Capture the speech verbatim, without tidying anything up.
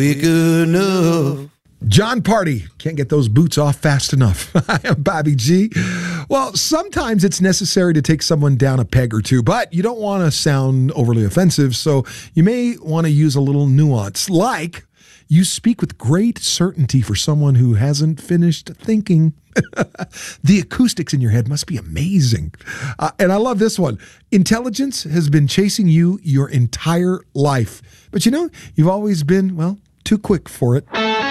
Be good enough. John Party, can't get those boots off fast enough. I am Bobby G. Well, sometimes it's necessary to take someone down a peg or two, but you don't want to sound overly offensive, so you may want to use a little nuance, like you speak with great certainty for someone who hasn't finished thinking. The acoustics in your head must be amazing. Uh, and I love this one. Intelligence has been chasing you your entire life, but you know, you've always been, well, too quick for it.